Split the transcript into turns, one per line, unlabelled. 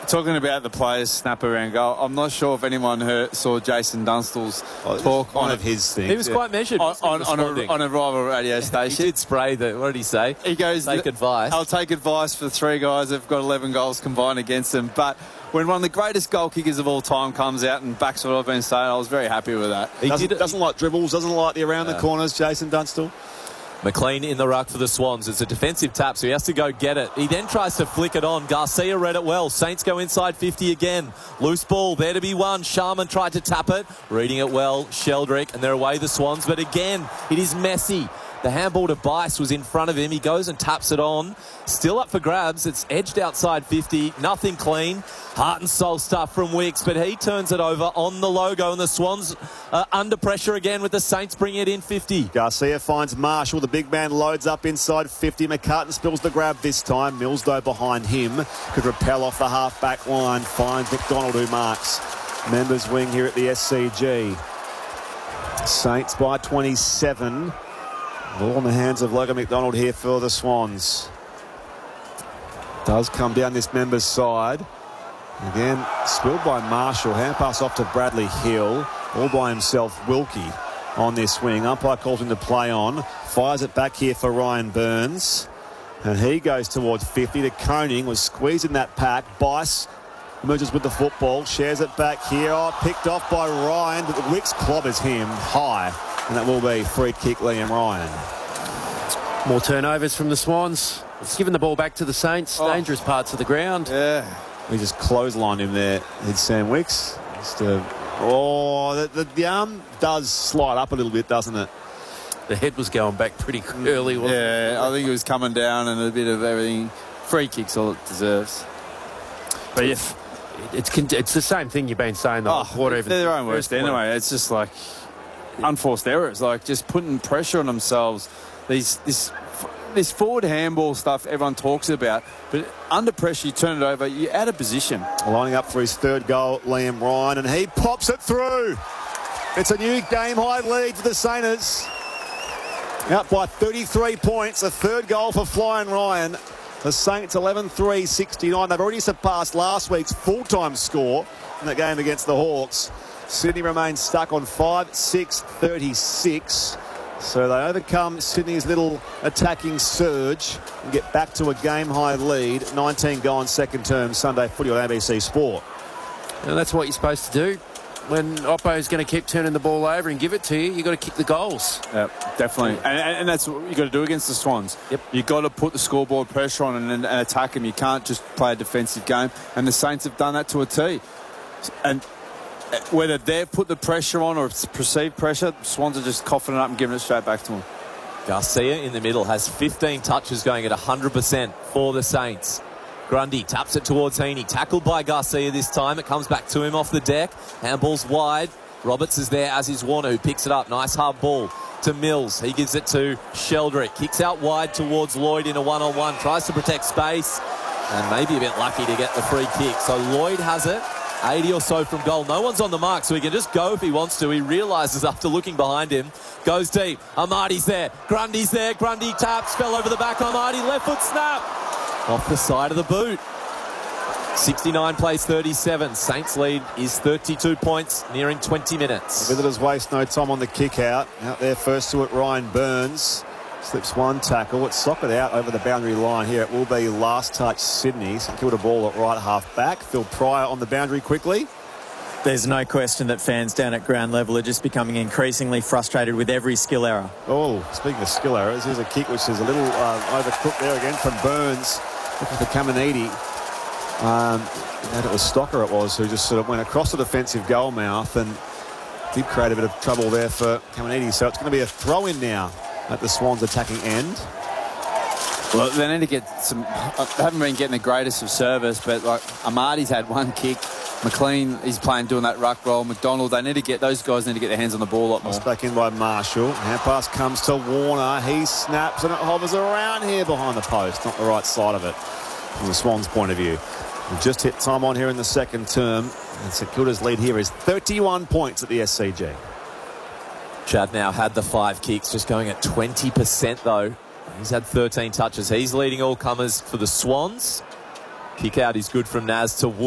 talking about the players snap around goal, I'm not sure if anyone saw Jason Dunstall's talk
one of his things.
He was quite measured
on a rival radio station.
He did spray the. What did he say?
He goes,
take advice.
I'll take advice for the three guys that've got 11 goals combined against them. But when one of the greatest goal kickers of all time comes out and backs what I've been saying, I was very happy with that.
He doesn't like dribbles, doesn't like the around the corners, Jason Dunstall.
McLean in the ruck for the Swans. It's a defensive tap, so he has to go get it. He then tries to flick it on. Garcia read it well. Saints go inside 50 again. Loose ball there to be won. Sharman tried to tap it. Reading it well, Sheldrick, and they're away the Swans. But again, it is messy. The handball to Bice was in front of him. He goes and taps it on. Still up for grabs. It's edged outside 50. Nothing clean. Heart and soul stuff from Wicks, but he turns it over on the logo, and the Swans are under pressure again with the Saints bringing it in 50.
Garcia finds Marshall. The big man loads up inside 50. McCartan spills the grab this time. Mills, though, behind him. Could repel off the half-back line. Finds McDonald, who marks. Members wing here at the SCG. Saints by 27. Ball in the hands of Logan McDonald here for the Swans. Does come down this member's side. Again, spilled by Marshall. Hand pass off to Bradley Hill. All by himself, Wilkie on this wing. Umpire calls him to play on. Fires it back here for Ryan Burns. And he goes towards 50. To Koning, was squeezing that pack. Bice emerges with the football. Shares it back here. Oh, picked off by Ryan. But Wicks clobbers him high. And that will be free kick, Liam Ryan.
More turnovers from the Swans. It's given the ball back to the Saints. Dangerous parts of the ground.
Yeah.
We just clotheslined him there. It's Sam Wicks. The arm does slide up a little bit, doesn't it?
The head was going back pretty early.
Yeah, I think it was coming down and a bit of everything. Free kick's all it deserves.
But if it's the same thing you've been saying the whole quarter.
They're their own worst anyway. It's just like unforced errors, like just putting pressure on themselves. This forward handball stuff everyone talks about, but under pressure you turn it over, you're out of position.
Lining up for his third goal, Liam Ryan, and he pops it through. It's a new game-high lead for the Saints. Out by 33 points, a third goal for Flying Ryan. The Saints 11-3-69. They've already surpassed last week's full-time score in that game against the Hawks. Sydney remains stuck on 5-6-36. So they overcome Sydney's little attacking surge and get back to a game-high lead. 19 gone second term Sunday footy on ABC Sport.
And that's what you're supposed to do. When Oppo's going to keep turning the ball over and give it to you, you've got to kick the goals.
Yeah, definitely. And that's what you've got to do against the Swans.
Yep. You've
got to put the scoreboard pressure on and attack them. You can't just play a defensive game. And the Saints have done that to a T. And whether they've put the pressure on or it's perceived pressure, Swans are just coughing it up and giving it straight back to them.
Garcia in the middle has 15 touches going at 100% for the Saints. Grundy taps it towards Heaney. Tackled by Garcia this time. It comes back to him off the deck. Handball's wide. Roberts is there, as is Warner, who picks it up. Nice hard ball to Mills. He gives it to Sheldrick. Kicks out wide towards Lloyd in a one-on-one. Tries to protect space. And maybe a bit lucky to get the free kick. So Lloyd has it. 80 or so from goal. No one's on the mark, so he can just go if he wants to. He realises after looking behind him. Goes deep. Amadi's there. Grundy's there. Grundy taps. Fell over the back. Amadi. Left foot snap. Off the side of the boot. 69 plays 37. Saints lead is 32 points, nearing 20 minutes.
Visitors waste no time on the kick out. Out there first to it, Ryan Burns. Slips one tackle. It's socked out over the boundary line here. It will be last touch Sydney. St Kilda ball at right half back. Phil Pryor on the boundary quickly.
There's no question that fans down at ground level are just becoming increasingly frustrated with every skill error.
Oh, speaking of skill errors, here's a kick which is a little overcooked there again from Burns. Looking for Caminiti. And it was Stocker it was who just sort of went across the defensive goal mouth and did create a bit of trouble there for Caminiti. So it's going to be a throw-in now at the Swans attacking end.
Well, they need to get some. They haven't been getting the greatest of service, but like Amadi's had one kick. McLean, he's doing that ruck roll. McDonald, those guys need to get their hands on the ball a lot more.
It's back in by Marshall. Hand pass comes to Warner. He snaps and it hovers around here behind the post. Not the right side of it from the Swans' point of view. We've just hit time on here in the second term. And St Kilda's lead here is 31 points at the SCG.
Chad now had the 5 kicks, just going at 20% though. He's had 13 touches. He's leading all comers for the Swans. Kick out is good from Naz to Wood.